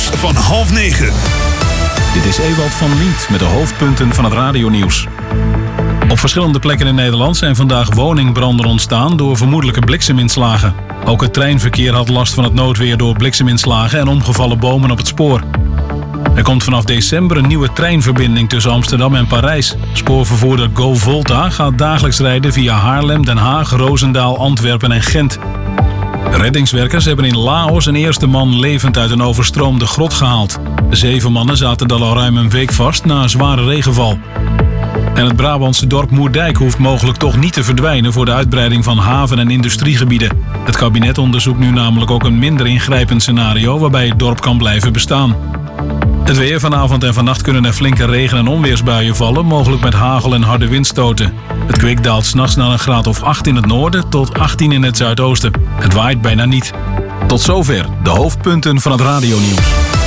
Nieuws van 8:30. Dit is Ewald van Lient met de hoofdpunten van het radionieuws. Op verschillende plekken in Nederland zijn vandaag woningbranden ontstaan door vermoedelijke blikseminslagen. Ook het treinverkeer had last van het noodweer door blikseminslagen en omgevallen bomen op het spoor. Er komt vanaf december een nieuwe treinverbinding tussen Amsterdam en Parijs. Spoorvervoerder Go Volta gaat dagelijks rijden via Haarlem, Den Haag, Roosendaal, Antwerpen en Gent. Reddingswerkers hebben in Laos een eerste man levend uit een overstroomde grot gehaald. 7 mannen zaten er al ruim een week vast na zware regenval. En het Brabantse dorp Moerdijk hoeft mogelijk toch niet te verdwijnen voor de uitbreiding van haven- en industriegebieden. Het kabinet onderzoekt nu namelijk ook een minder ingrijpend scenario waarbij het dorp kan blijven bestaan. Het weer: vanavond en vannacht kunnen er flinke regen- en onweersbuien vallen, mogelijk met hagel en harde windstoten. Het kwik daalt 's nachts naar een graad of 8 in het noorden tot 18 in het zuidoosten. Het waait bijna niet. Tot zover de hoofdpunten van het radionieuws.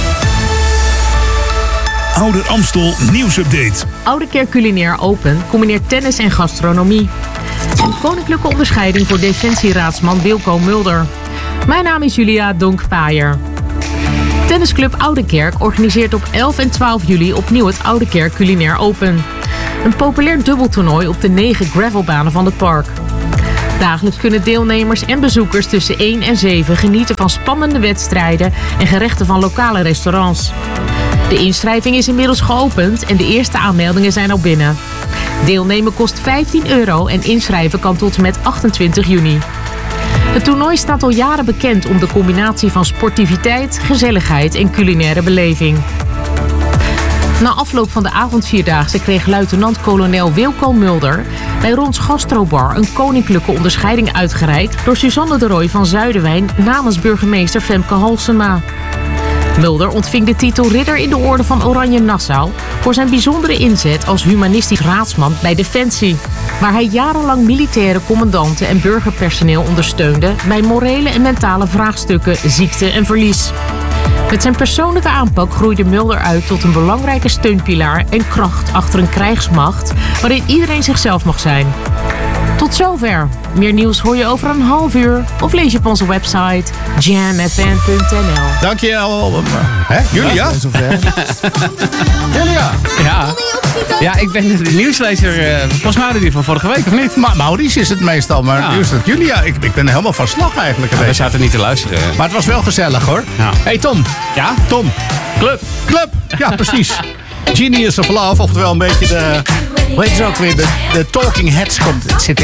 Ouder Amstel nieuwsupdate. Oude Kerk Culinair Open combineert tennis en gastronomie. Een koninklijke onderscheiding voor defensieraadsman Wilco Mulder. Mijn naam is Julia Donkpaaier. Tennisclub Oude Kerk organiseert op 11 en 12 juli opnieuw het Oude Kerk Culinair Open. Een populair dubbeltoernooi op de 9 gravelbanen van het park. Dagelijks kunnen deelnemers en bezoekers tussen 1 en 7 genieten van spannende wedstrijden en gerechten van lokale restaurants. De inschrijving is inmiddels geopend en de eerste aanmeldingen zijn al binnen. Deelnemen kost €15 en inschrijven kan tot en met 28 juni. Het toernooi staat al jaren bekend om de combinatie van sportiviteit, gezelligheid en culinaire beleving. Na afloop van de avondvierdaagse kreeg luitenant-kolonel Wilco Mulder bij Rons Gastrobar een koninklijke onderscheiding uitgereikt door Suzanne de Rooij van Zuiderwijn namens burgemeester Femke Halsema. Mulder ontving de titel Ridder in de Orde van Oranje Nassau voor zijn bijzondere inzet als humanistisch raadsman bij Defensie, waar hij jarenlang militaire commandanten en burgerpersoneel ondersteunde bij morele en mentale vraagstukken, ziekte en verlies. Met zijn persoonlijke aanpak groeide Mulder uit tot een belangrijke steunpilaar en kracht achter een krijgsmacht waarin iedereen zichzelf mag zijn. Tot zover. Meer nieuws hoor je over een half uur of lees je op onze website jamfm.nl. Dankjewel. Julia? Julia? Ja, ik ben de nieuwslezer. Volgens mij die van vorige week, of niet? Maurice is het meestal, maar nu is het Julia. Ik ben helemaal van slag eigenlijk. We zaten niet te luisteren. Maar het was wel gezellig, hoor. Ja. Hey Tom. Ja? Tom. Club. Ja, precies. Genius of Love, oftewel een beetje de... Hoe heet het ook weer? De Talking Heads komt zitten.